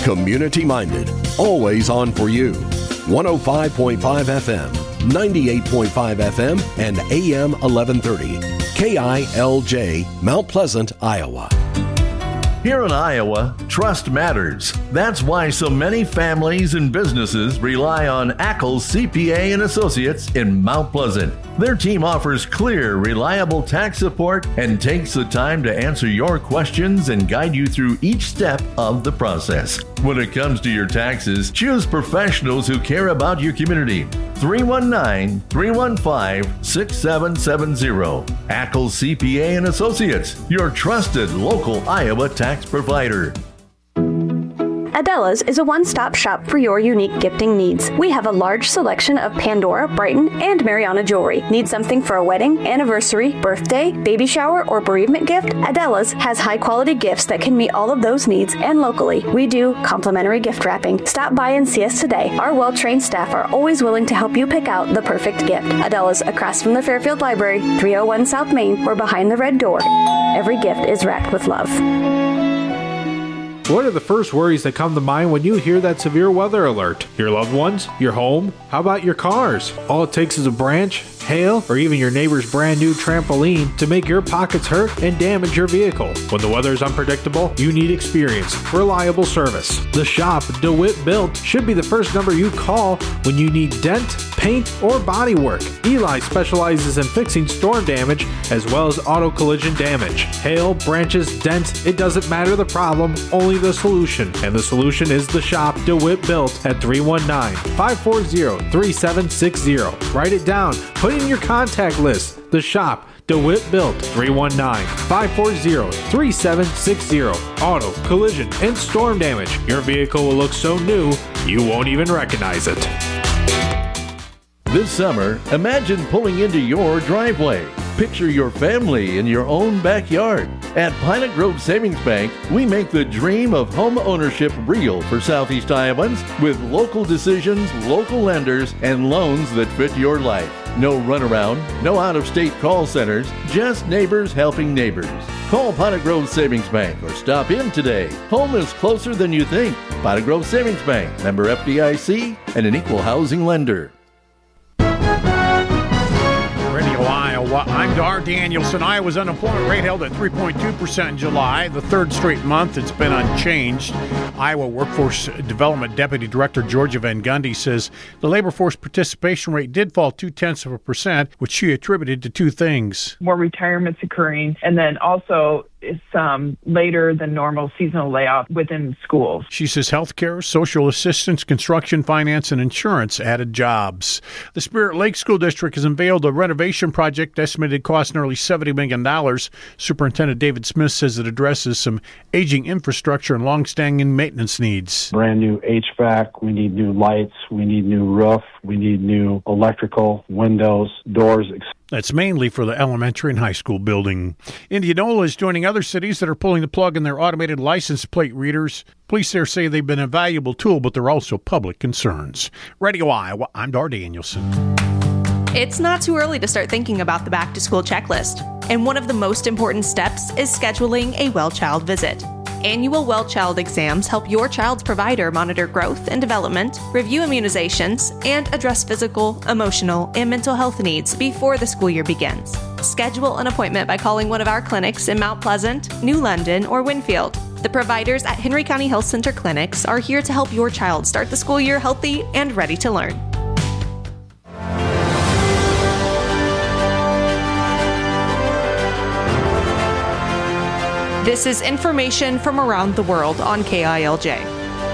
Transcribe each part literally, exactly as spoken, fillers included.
Community-minded, always on for you. one oh five point five F M, ninety-eight point five F M, and A M eleven thirty. K I L J, Mount Pleasant, Iowa. Here in Iowa, trust matters. That's why so many families and businesses rely on Ackles C P A and Associates in Mount Pleasant. Their team offers clear, reliable tax support and takes the time to answer your questions and guide you through each step of the process. When it comes to your taxes, choose professionals who care about your community. three one nine, three one five, six seven seven zero. Ackles C P A and Associates, your trusted local Iowa tax provider. Adela's is a one-stop shop for your unique gifting needs. We have a large selection of Pandora, Brighton, and Mariana jewelry. Need something for a wedding, anniversary, birthday, baby shower, or bereavement gift? Adela's has high-quality gifts that can meet all of those needs, and locally. We do complimentary gift wrapping. Stop by and see us today. Our well-trained staff are always willing to help you pick out the perfect gift. Adela's, across from the Fairfield Library, three oh one South Main, or behind the red door. Every gift is wrapped with love. What are the first worries that come to mind when you hear that severe weather alert? Your loved ones? Your home? How about your cars? All it takes is a branch, hail, or even your neighbor's brand new trampoline to make your pockets hurt and damage your vehicle. When the weather is unpredictable, you need experience, reliable service. The shop, DeWitt Built, should be the first number you call when you need dent, paint, or body work. Eli specializes in fixing storm damage as well as auto collision damage. Hail, branches, dents, it doesn't matter the problem, only the solution. And the solution is the shop, DeWitt Built, at three one nine, five four zero, three seven six zero. Write it down. Put in your contact list. The shop, DeWitt Built, three one nine, five four zero, three seven six zero. Auto, collision, and storm damage. Your vehicle will look so new, you won't even recognize it. This summer, imagine pulling into your driveway. Picture your family in your own backyard. At Pilot Grove Savings Bank, we make the dream of home ownership real for Southeast Iowans with local decisions, local lenders, and loans that fit your life. No runaround, no out-of-state call centers, just neighbors helping neighbors. Call Pilot Grove Savings Bank or stop in today. Home is closer than you think. Pilot Grove Savings Bank, member F D I C, and an equal housing lender. Iowa. I'm Dar Danielson. Iowa's unemployment rate held at three point two percent in July, the third straight month it's been unchanged. Iowa Workforce Development Deputy Director Georgia Van Gundy says the labor force participation rate did fall two-tenths of a percent, which she attributed to two things. More retirements occurring, and then also it's um, later than normal seasonal layoff within schools. She says healthcare, social assistance, construction, finance, and insurance added jobs. The Spirit Lake School District has unveiled a renovation project estimated to cost nearly seventy million dollars. Superintendent David Smith says it addresses some aging infrastructure and long-standing maintenance needs. Brand new H V A C, we need new lights, we need new roof, we need new electrical, windows, doors, et cetera. That's mainly for the elementary and high school building. Indianola is joining other cities that are pulling the plug on their automated license plate readers. Police there say they've been a valuable tool, but they're also public concerns. Radio Iowa, I'm Dar Danielson. It's not too early to start thinking about the back-to-school checklist. And one of the most important steps is scheduling a well child visit. Annual well child exams help your child's provider monitor growth and development, review immunizations, and address physical, emotional, and mental health needs before the school year begins. Schedule an appointment by calling one of our clinics in Mount Pleasant, New London, or Winfield. The providers at Henry County Health Center clinics are here to help your child start the school year healthy and ready to learn. This is information from around the world on K I L J.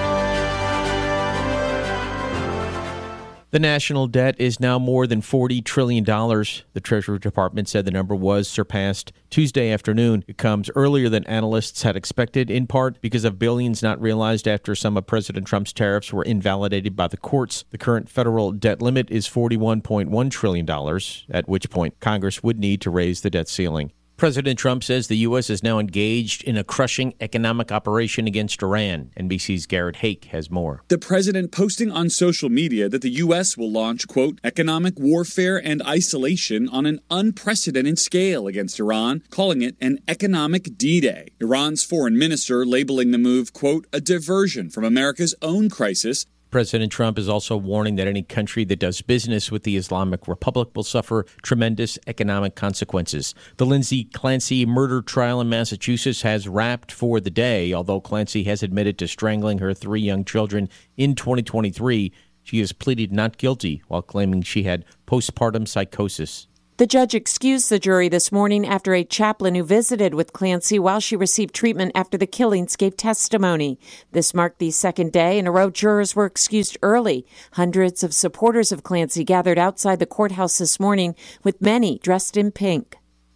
The national debt is now more than forty trillion dollars. The Treasury Department said the number was surpassed Tuesday afternoon. It comes earlier than analysts had expected, in part because of billions not realized after some of President Trump's tariffs were invalidated by the courts. The current federal debt limit is forty-one point one trillion dollars, at which point Congress would need to raise the debt ceiling. President Trump says the U S is now engaged in a crushing economic operation against Iran. N B C's Garrett Hake has more. The president posting on social media that the U S will launch, quote, economic warfare and isolation on an unprecedented scale against Iran, calling it an economic D-Day. Iran's foreign minister labeling the move, quote, a diversion from America's own crisis. President Trump is also warning that any country that does business with the Islamic Republic will suffer tremendous economic consequences. The Lindsay Clancy murder trial in Massachusetts has wrapped for the day. Although Clancy has admitted to strangling her three young children in twenty twenty-three, she has pleaded not guilty while claiming she had postpartum psychosis. The judge excused the jury this morning after a chaplain who visited with Clancy while she received treatment after the killings gave testimony. This marked the second day in a row jurors were excused early. Hundreds of supporters of Clancy gathered outside the courthouse this morning, with many dressed in pink.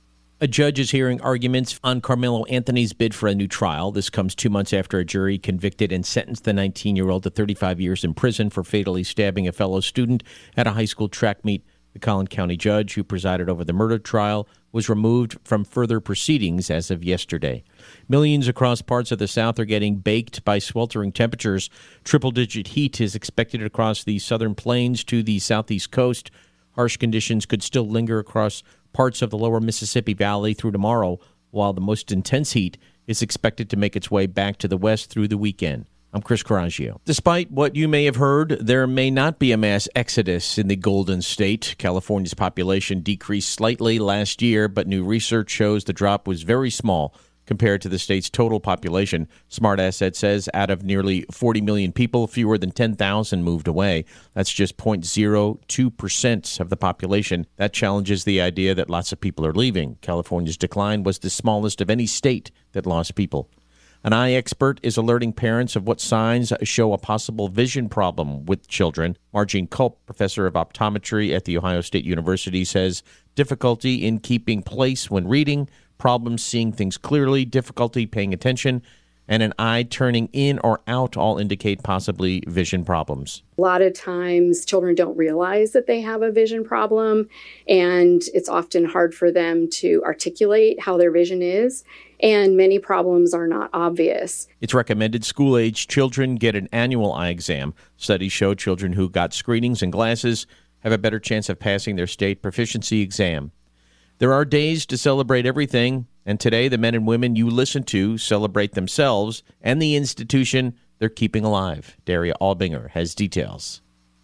A judge is hearing arguments on Carmelo Anthony's bid for a new trial. This comes two months after a jury convicted and sentenced the nineteen-year-old to thirty-five years in prison for fatally stabbing a fellow student at a high school track meet. The Collin County judge who presided over the murder trial was removed from further proceedings as of yesterday. Millions across parts of the South are getting baked by sweltering temperatures. Triple-digit heat is expected across the southern plains to the southeast coast. Harsh conditions could still linger across parts of the lower Mississippi Valley through tomorrow, while the most intense heat is expected to make its way back to the west through the weekend. I'm Chris Coraggio. Despite what you may have heard, there may not be a mass exodus in the Golden State. California's population decreased slightly last year, but new research shows the drop was very small compared to the state's total population. Smart Asset says out of nearly forty million people, fewer than ten thousand moved away. That's just zero point zero two percent of the population. That challenges the idea that lots of people are leaving. California's decline was the smallest of any state that lost people. An eye expert is alerting parents of what signs show a possible vision problem with children. Margene Culp, professor of optometry at The Ohio State University, says difficulty in keeping place when reading, problems seeing things clearly, difficulty paying attention, and an eye turning in or out all indicate possibly vision problems. A lot of times children don't realize that they have a vision problem, and it's often hard for them to articulate how their vision is, and many problems are not obvious. It's recommended school-age children get an annual eye exam. Studies show children who got screenings and glasses have a better chance of passing their state proficiency exam. There are days to celebrate everything, and today the men and women you listen to celebrate themselves and the institution they're keeping alive. Daria Albinger has details.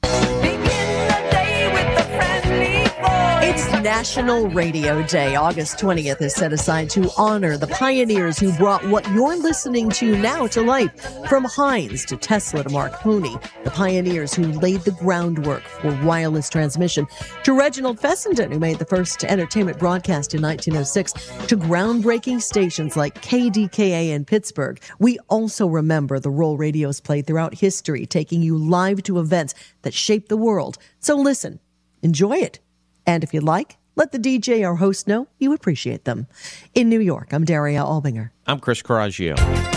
It's National Radio Day. August twentieth is set aside to honor the pioneers who brought what you're listening to now to life. From Heinz to Tesla to Marconi, the pioneers who laid the groundwork for wireless transmission, to Reginald Fessenden, who made the first entertainment broadcast in nineteen oh six, to groundbreaking stations like K D K A in Pittsburgh. We also remember the role radios played throughout history, taking you live to events that shaped the world. So listen, enjoy it. And if you'd like, let the D J or host know you appreciate them. In New York, I'm Daria Albinger. I'm Chris Coraggio.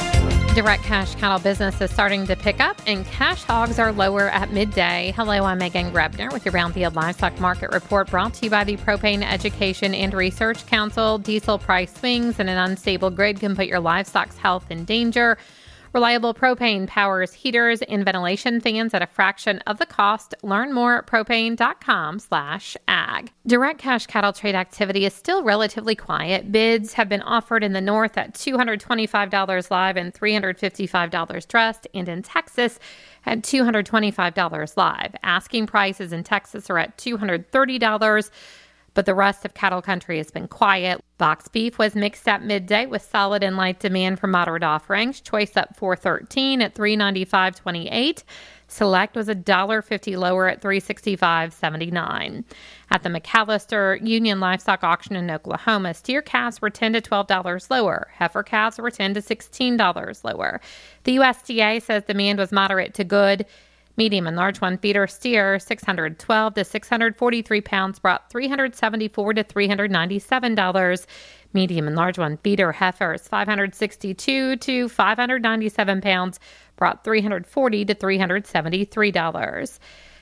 Direct cash cattle business is starting to pick up, and cash hogs are lower at midday. Hello, I'm Megan Grebner with your Brownfield Livestock Market Report, brought to you by the Propane Education and Research Council. Diesel price swings and an unstable grid can put your livestock's health in danger. Reliable propane powers heaters and ventilation fans at a fraction of the cost. Learn more at propane.com slash ag. Direct cash cattle trade activity is still relatively quiet. Bids have been offered in the north at two hundred twenty-five dollars live and three hundred fifty-five dollars dressed, and in Texas at two hundred twenty-five dollars live. Asking prices in Texas are at two hundred thirty dollars. But the rest of cattle country has been quiet. Box beef was mixed at midday with solid and light demand for moderate offerings. Choice up four thirteen at three ninety-five twenty-eight. Select was one dollar fifty lower at three sixty-five seventy-nine. At the McAllister Union Livestock Auction in Oklahoma, steer calves were ten to twelve dollars lower. Heifer calves were ten to sixteen dollars lower. The U S D A says demand was moderate to good. Medium and large one feeder steer six hundred twelve to six hundred forty-three pounds brought three hundred seventy-four to three hundred ninety-seven dollars. Medium and large one feeder heifers five hundred sixty-two to five hundred ninety-seven pounds brought three hundred forty to three hundred seventy-three dollars.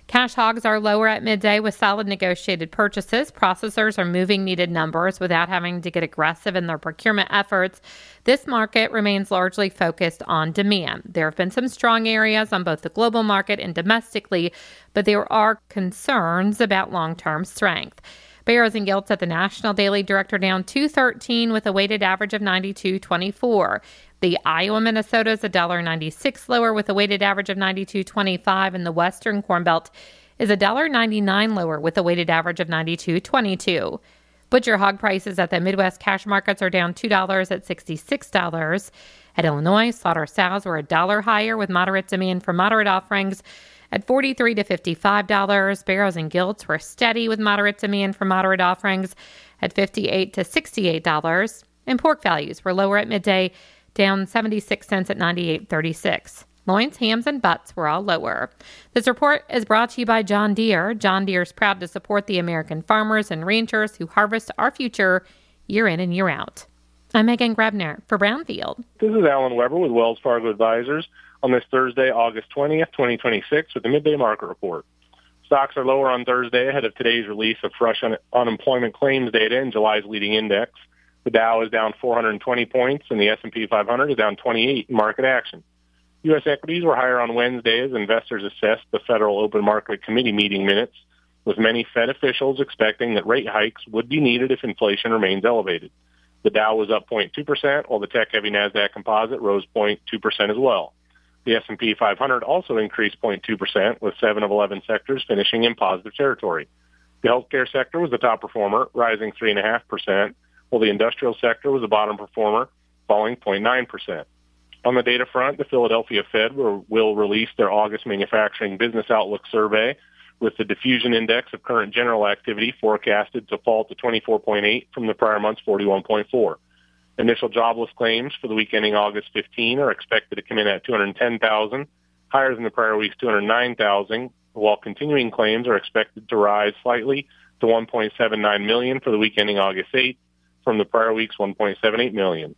Cash hogs are lower at midday with solid negotiated purchases. Processors are moving needed numbers without having to get aggressive in their procurement efforts. This market remains largely focused on demand. There have been some strong areas on both the global market and domestically, but there are concerns about long-term strength. Barrows and Gilts at the National Daily Director down two thirteen with a weighted average of ninety-two twenty-four. The Iowa Minnesota is one dollar ninety-six lower with a weighted average of ninety-two twenty-five, and the Western Corn Belt is one dollar ninety-nine lower with a weighted average of ninety-two twenty-two. Butcher hog prices at the Midwest cash markets are down two dollars at sixty-six dollars. At Illinois, slaughter sows were a dollar higher with moderate demand for moderate offerings at forty-three to fifty-five dollars. Barrows and Gilts were steady with moderate demand for moderate offerings at fifty-eight to sixty-eight dollars. And pork values were lower at midday, down seventy-six cents at ninety-eight thirty-six. Loins, hams, and butts were all lower. This report is brought to you by John Deere. John Deere is proud to support the American farmers and ranchers who harvest our future year in and year out. I'm Megan Grebner for Brownfield. This is Alan Weber with Wells Fargo Advisors on this Thursday, August twentieth, twenty twenty-six, with the Midday Market Report. Stocks are lower on Thursday ahead of today's release of fresh un- unemployment claims data in July's leading index. The Dow is down four hundred twenty points, and the S and P five hundred is down twenty-eight in market action. U S equities were higher on Wednesday as investors assessed the Federal Open Market Committee meeting minutes, with many Fed officials expecting that rate hikes would be needed if inflation remains elevated. The Dow was up zero point two percent, while the tech-heavy NASDAQ composite rose zero point two percent as well. The S and P five hundred also increased zero point two percent, with seven of eleven sectors finishing in positive territory. The healthcare sector was the top performer, rising three point five percent, while the industrial sector was the bottom performer, falling zero point nine percent. On the data front, the Philadelphia Fed will, will release their August manufacturing business outlook survey, with the diffusion index of current general activity forecasted to fall to twenty-four point eight from the prior month's forty-one point four. Initial jobless claims for the week ending August fifteenth are expected to come in at two hundred ten thousand, higher than the prior week's two hundred nine thousand, while continuing claims are expected to rise slightly to one point seven nine million for the week ending August eighth from the prior week's one point seven eight million.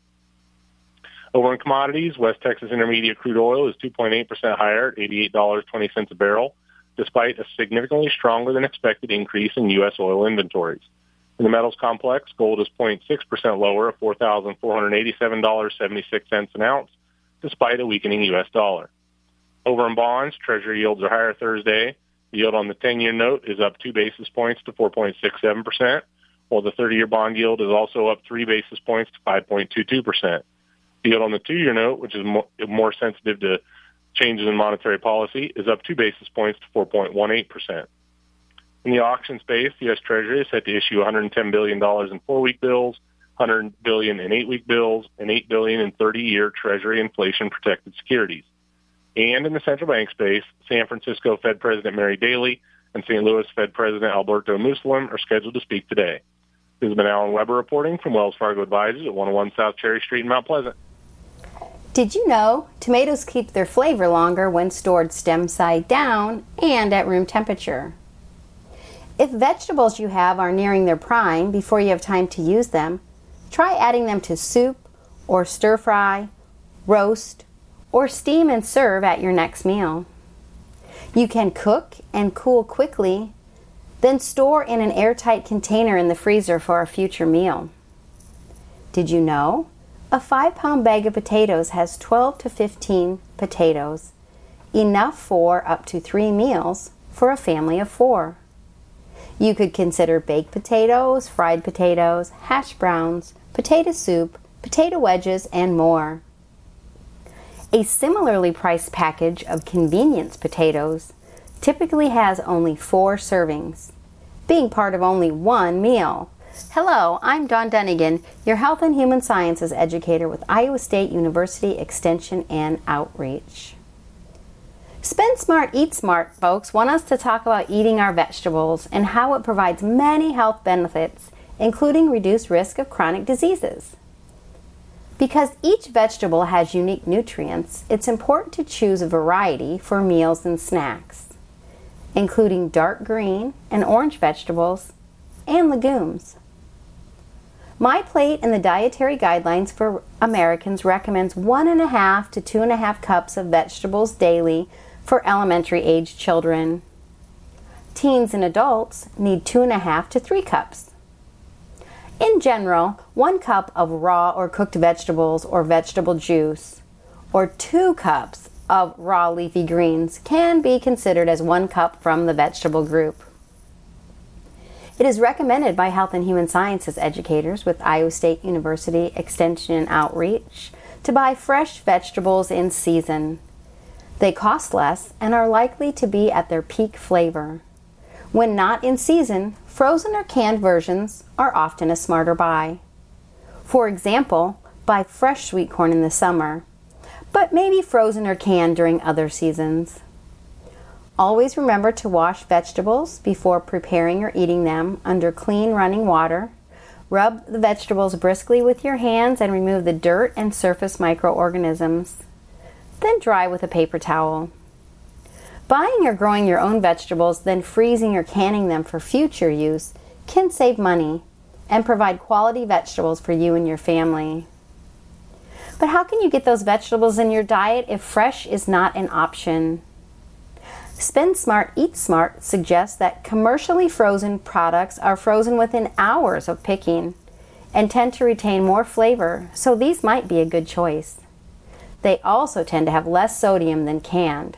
Over in commodities, West Texas Intermediate crude oil is two point eight percent higher at eighty-eight dollars and twenty cents a barrel, despite a significantly stronger than expected increase in U S oil inventories. In the metals complex, gold is zero point six percent lower at four thousand four hundred eighty-seven dollars and seventy-six cents an ounce, despite a weakening U S dollar. Over in bonds, Treasury yields are higher Thursday. The yield on the ten-year note is up two basis points to four point six seven percent, while the thirty-year bond yield is also up three basis points to five point two two percent. The yield on the two-year note, which is more, more sensitive to changes in monetary policy, is up two basis points to four point one eight percent. In the auction space, the U S Treasury is set to issue one hundred ten billion dollars in four-week bills, one hundred billion dollars in eight-week bills, and eight billion dollars in thirty-year Treasury inflation-protected securities. And in the central bank space, San Francisco Fed President Mary Daly and Saint Louis Fed President Alberto Mussolem are scheduled to speak today. This has been Alan Weber reporting from Wells Fargo Advisors at one oh one South Cherry Street in Mount Pleasant. Did you know tomatoes keep their flavor longer when stored stem side down and at room temperature? If vegetables you have are nearing their prime before you have time to use them, try adding them to soup or stir fry, roast, or steam and serve at your next meal. You can cook and cool quickly, then store in an airtight container in the freezer for a future meal. Did you know? A five-pound bag of potatoes has twelve to fifteen potatoes, enough for up to three meals for a family of four. You could consider baked potatoes, fried potatoes, hash browns, potato soup, potato wedges, and more. A similarly priced package of convenience potatoes typically has only four servings, being part of only one meal. Hello, I'm Dawn Dunnigan, your Health and Human Sciences educator with Iowa State University Extension and Outreach. Spend Smart, Eat Smart folks want us to talk about eating our vegetables and how it provides many health benefits, including reduced risk of chronic diseases. Because each vegetable has unique nutrients, it's important to choose a variety for meals and snacks, including dark green and orange vegetables and legumes. My Plate and the Dietary Guidelines for Americans recommends one and a half to two and a half cups of vegetables daily for elementary age children. Teens and adults need two and a half to three cups. In general, one cup of raw or cooked vegetables or vegetable juice, or two cups of raw leafy greens can be considered as one cup from the vegetable group. It is recommended by Health and Human Sciences educators with Iowa State University Extension and Outreach to buy fresh vegetables in season. They cost less and are likely to be at their peak flavor. When not in season, frozen or canned versions are often a smarter buy. For example, buy fresh sweet corn in the summer, but maybe frozen or canned during other seasons. Always remember to wash vegetables before preparing or eating them under clean running water. Rub the vegetables briskly with your hands and remove the dirt and surface microorganisms. Then dry with a paper towel. Buying or growing your own vegetables, then freezing or canning them for future use can save money and provide quality vegetables for you and your family. But how can you get those vegetables in your diet if fresh is not an option? Spend Smart, Eat Smart suggests that commercially frozen products are frozen within hours of picking and tend to retain more flavor, so these might be a good choice. They also tend to have less sodium than canned.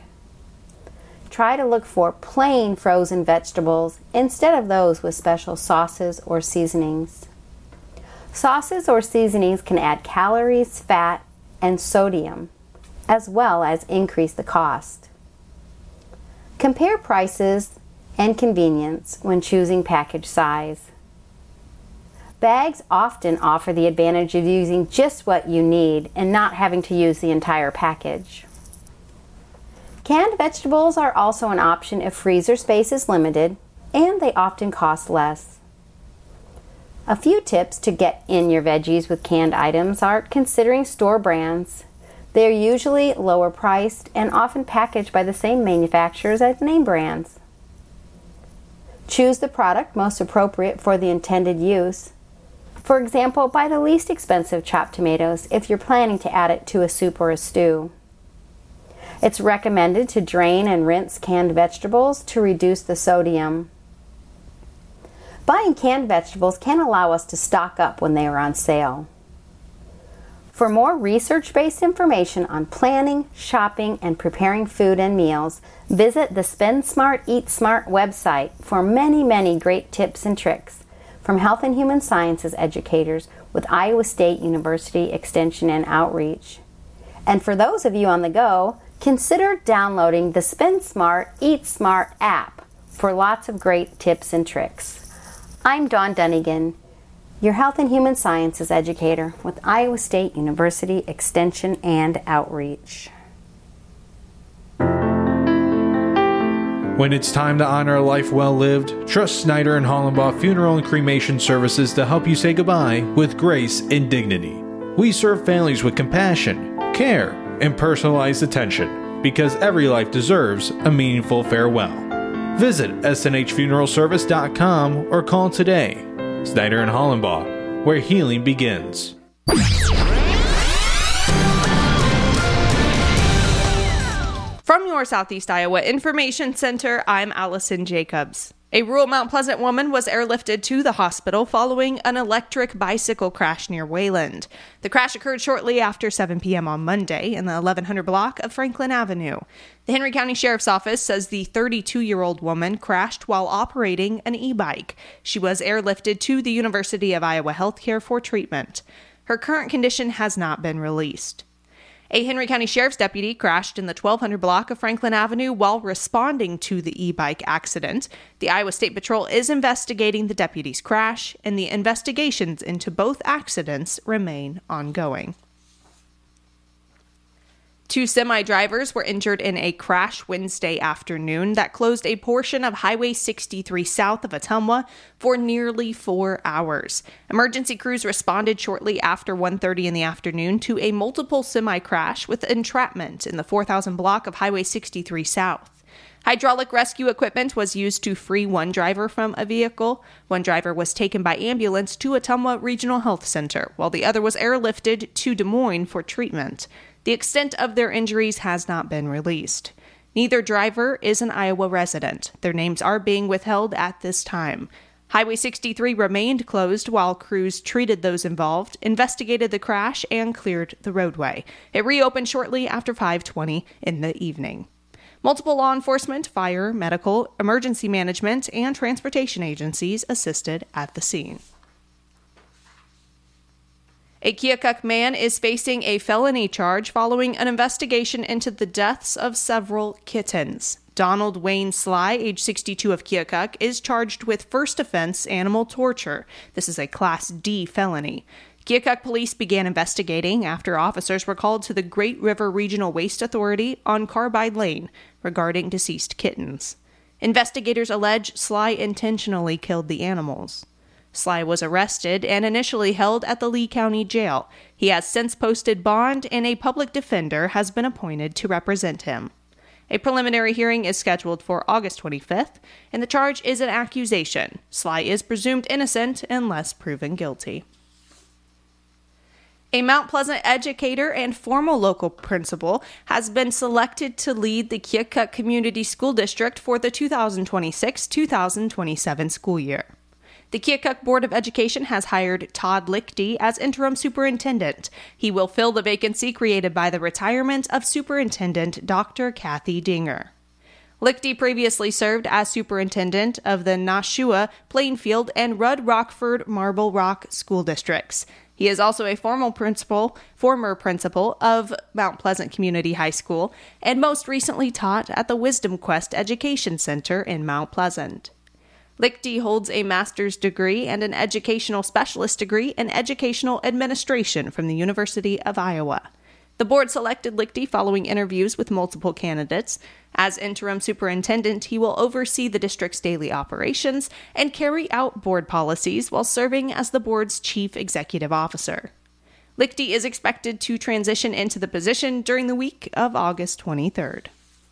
Try to look for plain frozen vegetables instead of those with special sauces or seasonings. Sauces or seasonings can add calories, fat, and sodium, as well as increase the cost. Compare prices and convenience when choosing package size. Bags often offer the advantage of using just what you need and not having to use the entire package. Canned vegetables are also an option if freezer space is limited, and they often cost less. A few tips to get in your veggies with canned items are considering store brands. They are usually lower priced and often packaged by the same manufacturers as name brands. Choose the product most appropriate for the intended use. For example, buy the least expensive chopped tomatoes if you're planning to add it to a soup or a stew. It's recommended to drain and rinse canned vegetables to reduce the sodium. Buying canned vegetables can allow us to stock up when they are on sale. For more research-based information on planning, shopping, and preparing food and meals, visit the Spend Smart, Eat Smart website for many, many great tips and tricks from Health and Human Sciences educators with Iowa State University Extension and Outreach. And for those of you on the go, consider downloading the Spend Smart, Eat Smart app for lots of great tips and tricks. I'm Dawn Dunnigan, your Health and Human Sciences educator with Iowa State University Extension and Outreach. When it's time to honor a life well lived, trust Snyder and Hollenbaugh Funeral and Cremation Services to help you say goodbye with grace and dignity. We serve families with compassion, care, and personalized attention because every life deserves a meaningful farewell. Visit S N H funeral service dot com or call today. Snyder and Hollenbaugh, where healing begins. From your Southeast Iowa Information Center, I'm Allison Jacobs. A rural Mount Pleasant woman was airlifted to the hospital following an electric bicycle crash near Wayland. The crash occurred shortly after seven p.m. on Monday in the eleven hundred block of Franklin Avenue. The Henry County Sheriff's Office says the thirty-two-year-old woman crashed while operating an e-bike. She was airlifted to the University of Iowa Healthcare for treatment. Her current condition has not been released. A Henry County Sheriff's deputy crashed in the twelve hundred block of Franklin Avenue while responding to the e-bike accident. The Iowa State Patrol is investigating the deputy's crash, and the investigations into both accidents remain ongoing. Two semi-drivers were injured in a crash Wednesday afternoon that closed a portion of Highway sixty-three south of Ottumwa for nearly four hours. Emergency crews responded shortly after one thirty in the afternoon to a multiple semi-crash with entrapment in the four thousand block of Highway sixty-three south. Hydraulic rescue equipment was used to free one driver from a vehicle. One driver was taken by ambulance to Ottumwa Regional Health Center, while the other was airlifted to Des Moines for treatment. The extent of their injuries has not been released. Neither driver is an Iowa resident. Their names are being withheld at this time. Highway sixty-three remained closed while crews treated those involved, investigated the crash, and cleared the roadway. It reopened shortly after five twenty in the evening. Multiple law enforcement, fire, medical, emergency management, and transportation agencies assisted at the scene. A Keokuk man is facing a felony charge following an investigation into the deaths of several kittens. Donald Wayne Sly, age sixty-two, of Keokuk, is charged with first offense animal torture. This is a Class D felony. Keokuk police began investigating after officers were called to the Great River Regional Waste Authority on Carbide Lane regarding deceased kittens. Investigators allege Sly intentionally killed the animals. Sly was arrested and initially held at the Lee County Jail. He has since posted bond, and a public defender has been appointed to represent him. A preliminary hearing is scheduled for August twenty-fifth, and the charge is an accusation. Sly is presumed innocent unless proven guilty. A Mount Pleasant educator and former local principal has been selected to lead the Keokuk Community School District for the two thousand twenty-six two thousand twenty-seven school year. The Keokuk Board of Education has hired Todd Lichty as interim superintendent. He will fill the vacancy created by the retirement of Superintendent Doctor Kathy Dinger. Lichty previously served as superintendent of the Nashua, Plainfield, and Rudd Rockford Marble Rock school districts. He is also a former principal, former principal of Mount Pleasant Community High School, and most recently taught at the Wisdom Quest Education Center in Mount Pleasant. Lichty holds a master's degree and an educational specialist degree in educational administration from the University of Iowa. The board selected Lichty following interviews with multiple candidates. As interim superintendent, he will oversee the district's daily operations and carry out board policies while serving as the board's chief executive officer. Lichty is expected to transition into the position during the week of August twenty-third.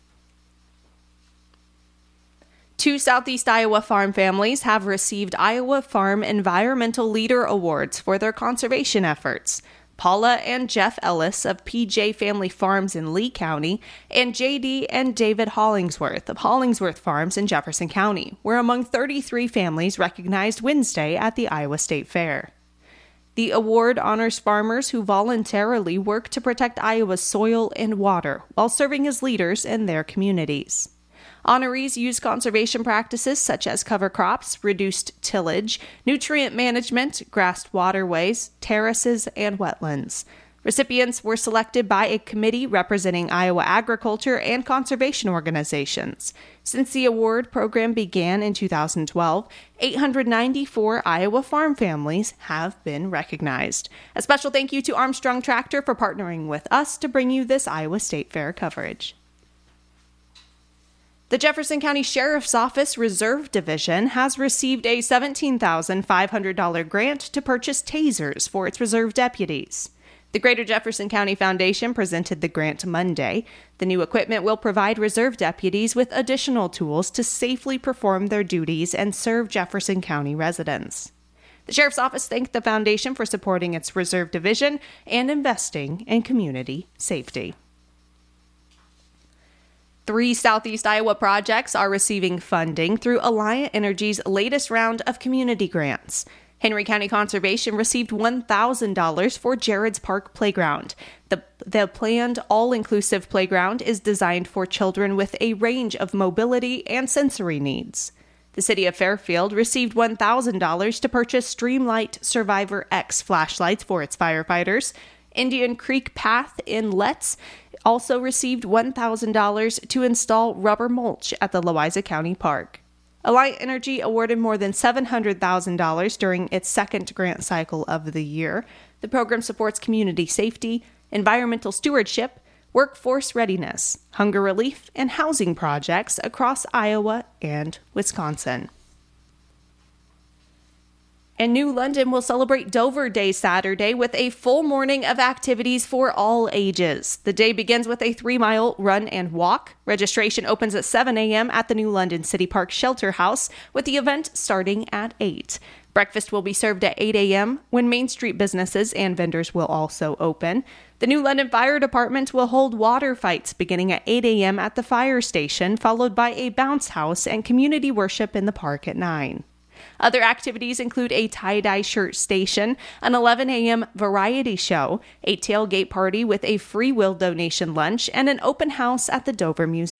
Two Southeast Iowa farm families have received Iowa Farm Environmental Leader Awards for their conservation efforts. Paula and Jeff Ellis of P J Family Farms in Lee County and J D and David Hollingsworth of Hollingsworth Farms in Jefferson County were among thirty-three families recognized Wednesday at the Iowa State Fair. The award honors farmers who voluntarily work to protect Iowa's soil and water while serving as leaders in their communities. Honorees use conservation practices such as cover crops, reduced tillage, nutrient management, grassed waterways, terraces, and wetlands. Recipients were selected by a committee representing Iowa agriculture and conservation organizations. Since the award program began in two thousand twelve, eight hundred ninety-four Iowa farm families have been recognized. A special thank you to Armstrong Tractor for partnering with us to bring you this Iowa State Fair coverage. The Jefferson County Sheriff's Office Reserve Division has received a seventeen thousand five hundred dollars grant to purchase tasers for its reserve deputies. The Greater Jefferson County Foundation presented the grant Monday. The new equipment will provide reserve deputies with additional tools to safely perform their duties and serve Jefferson County residents. The Sheriff's Office thanked the Foundation for supporting its Reserve Division and investing in community safety. Three Southeast Iowa projects are receiving funding through Alliant Energy's latest round of community grants. Henry County Conservation received one thousand dollars for Jared's Park Playground. The, the planned all-inclusive playground is designed for children with a range of mobility and sensory needs. The City of Fairfield received one thousand dollars to purchase Streamlight Survivor X flashlights for its firefighters. Indian Creek Path in Letts also received one thousand dollars to install rubber mulch at the Louisa County Park. Alliant Energy awarded more than seven hundred thousand dollars during its second grant cycle of the year. The program supports community safety, environmental stewardship, workforce readiness, hunger relief, and housing projects across Iowa and Wisconsin. And New London will celebrate Dover Day Saturday with a full morning of activities for all ages. The day begins with a three-mile run and walk. Registration opens at seven a.m. at the New London City Park Shelter House, with the event starting at eight. Breakfast will be served at eight a.m. when Main Street businesses and vendors will also open. The New London Fire Department will hold water fights beginning at eight a.m. at the fire station, followed by a bounce house and community worship in the park at nine. Other activities include a tie-dye shirt station, an eleven a.m. variety show, a tailgate party with a free will donation lunch, and an open house at the Dover Museum.